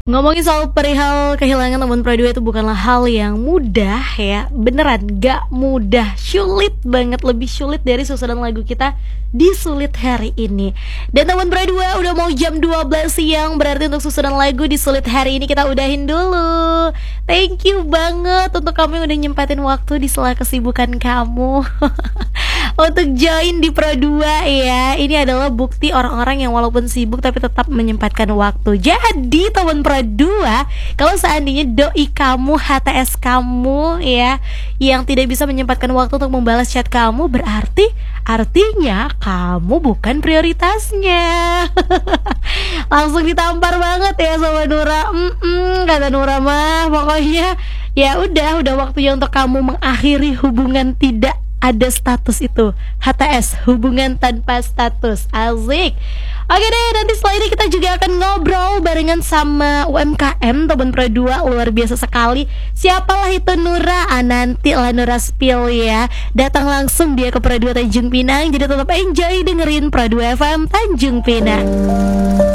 Ngomongin soal perihal kehilangan teman peraduga itu bukanlah hal yang mudah ya. Beneran gak mudah, sulit banget, lebih sulit dari susunan lagu kita di Sulit hari ini. Dan teman peraduga udah mau jam 12 siang, berarti untuk susunan lagu di Sulit hari ini kita udahin dulu. Thank you banget untuk kamu yang udah nyempatin waktu di sela kesibukan kamu untuk join di Pro 2 ya. Ini adalah bukti orang-orang yang walaupun sibuk tapi tetap menyempatkan waktu. Jadi teman Pro 2, kalau seandainya doi kamu, HTS kamu ya, yang tidak bisa menyempatkan waktu untuk membalas chat kamu, berarti artinya kamu bukan prioritasnya. Langsung ditampar banget ya sama Nura. Kata Nura mah pokoknya ya udah waktunya untuk kamu mengakhiri hubungan tidak ada status itu, HTS, hubungan tanpa status. Asik. Oke deh, nanti setelah ini kita juga akan ngobrol barengan sama UMKM teman Pro 2, luar biasa sekali. Siapalah itu Nura? Nanti lah Nura spill ya. Datang langsung dia ke Pro 2 Tanjung Pinang. Jadi tetap enjoy dengerin Pro 2 FM Tanjung Pinang.